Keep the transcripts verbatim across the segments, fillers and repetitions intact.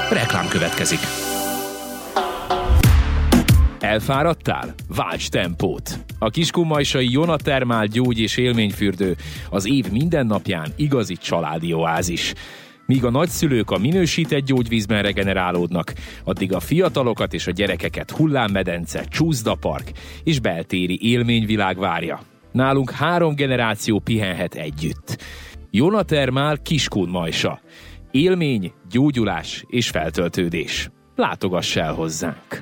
Reklám következik. Elfáradtál? Válts tempót! A kiskunmajsai Jona Thermal gyógy- és élményfürdő az év minden napján igazi családi oázis. Míg a nagyszülők a minősített gyógyvízben regenerálódnak, addig a fiatalokat és a gyerekeket hullámmedence, csúszdapark és beltéri élményvilág várja. Nálunk három generáció pihenhet együtt. Jona Thermal Kiskunmajsa. Élmény, gyógyulás és feltöltődés. Látogass el hozzánk!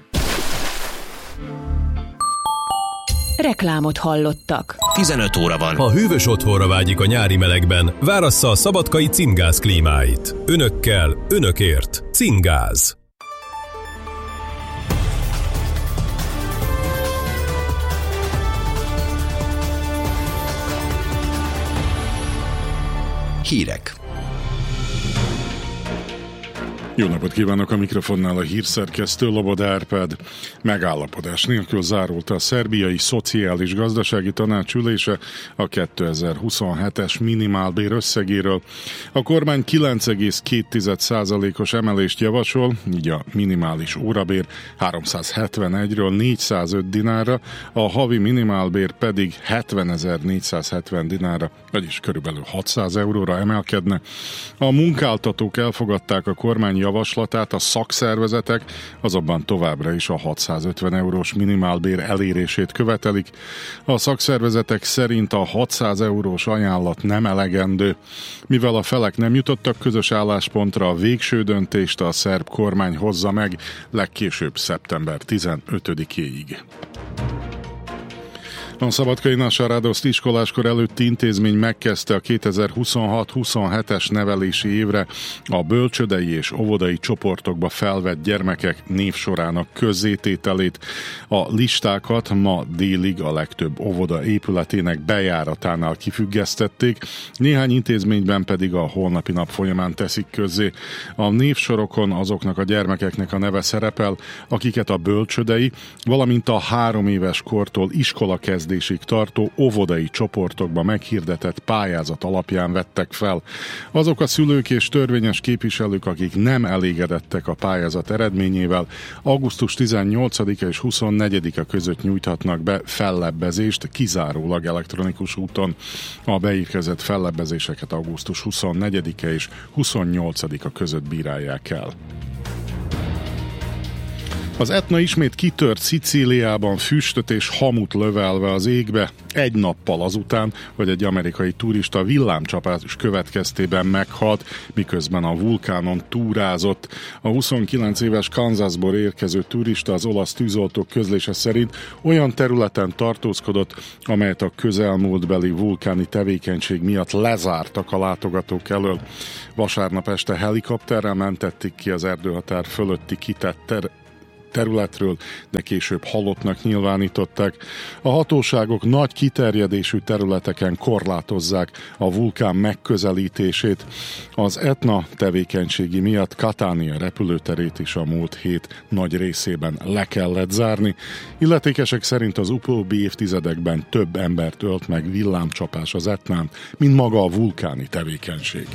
Reklámot hallottak. tizenöt óra van. Ha hűvös otthonra vágyik a nyári melegben, várassza a szabadkai Cingáz klímáit. Önökkel, önökért. Cingáz. Hírek. Jó napot kívánok, a mikrofonnál a hírszerkesztő Loboda Árpád. Megállapodás nélkül zárult a szerbiai szociális-gazdasági tanács ülése a kétezer-huszonhetes minimálbér összegéről. A kormány kilenc egész két százalékos emelést javasol, így a minimális órabér háromszázhetvenegyről négyszázöt dinárra, a havi minimálbér pedig hetvenezer-négyszázhetven dinárra, vagyis körülbelül hatszáz euróra emelkedne. A munkáltatók elfogadták a kormány javaslatát, a szakszervezetek azonban továbbra is a hatszázötven eurós minimálbér elérését követelik. A szakszervezetek szerint a hatszáz eurós ajánlat nem elegendő. Mivel a felek nem jutottak közös álláspontra, a végső döntést a szerb kormány hozza meg legkésőbb szeptember tizenötödikéig. A Szabadkai Nasa Radoszt iskoláskor előtti intézmény megkezdte a kétezer-huszonhat-huszonhetes nevelési évre a bölcsődei és óvodai csoportokba felvett gyermekek névsorának közzétételét. A listákat ma délig a legtöbb óvoda épületének bejáratánál kifüggesztették, néhány intézményben pedig a holnapi nap folyamán teszik közzé. A névsorokon azoknak a gyermekeknek a neve szerepel, akiket a bölcsődei, valamint a három éves kortól iskola kezdésig tartó óvodai csoportokba meghirdetett pályázat alapján vettek fel. Azok a szülők és törvényes képviselők, akik nem elégedettek a pályázat eredményével, augusztus tizennyolcadika és huszonnegyedike között nyújthatnak be fellebbezést kizárólag elektronikus úton. A beérkezett fellebbezéseket augusztus huszonnegyedike és huszonnyolcadika között bírálják el. Az Etna ismét kitört Szicíliában, füstöt és hamut lövelve az égbe, egy nappal azután, hogy egy amerikai turista villámcsapás következtében meghalt, miközben a vulkánon túrázott. A huszonkilenc éves Kansasból érkező turista az olasz tűzoltók közlése szerint olyan területen tartózkodott, amelyet a közelmúltbeli vulkáni tevékenység miatt lezártak a látogatók elől. Vasárnap este helikopterrel mentették ki az erdőhatár fölötti kitett ter- területről, de később halottnak nyilvánították. A hatóságok nagy kiterjedésű területeken korlátozzák a vulkán megközelítését. Az Etna tevékenységi miatt Catania repülőterét is a múlt hét nagy részében le kellett zárni. Illetékesek szerint az utóbbi évtizedekben több embert ölt meg villámcsapás az Etnán, mint maga a vulkáni tevékenység.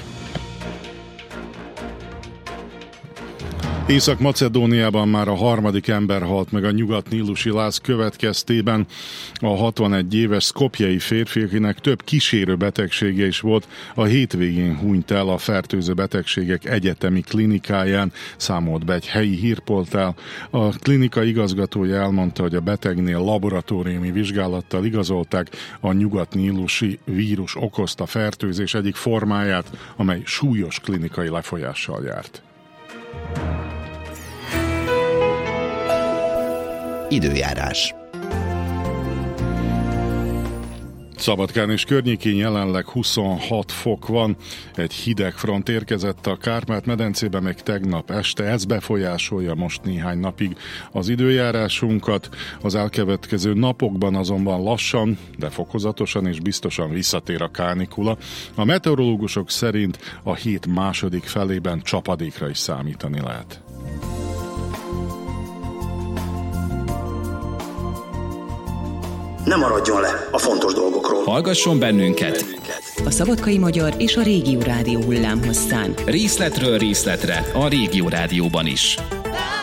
Észak-Macedóniában már a harmadik ember halt meg a nyugat-nílusi láz következtében. A hatvanegy éves szkopjei férfi, akinek több kísérő betegsége is volt, a hétvégén hunyt el a fertőző betegségek egyetemi klinikáján, számolt be egy helyi hírportál. A klinika igazgatója elmondta, hogy a betegnél laboratóriumi vizsgálattal igazolták a nyugat-nílusi vírus okozta fertőzés egyik formáját, amely súlyos klinikai lefolyással járt. Időjárás. Szabadkán és környékén jelenleg huszonhat fok van, egy hideg front érkezett a Kárpát-medencébe még tegnap este, ez befolyásolja most néhány napig az időjárásunkat. Az elkövetkező napokban azonban lassan, de fokozatosan és biztosan visszatér a kánikula. A meteorológusok szerint a hét második felében csapadékra is számítani lehet. ne maradjon le a fontos dolgokról. Hallgasson bennünket A Szabadkai Magyar és a Régió Rádió hullámhosszán. részletről részletre a Régió Rádióban is.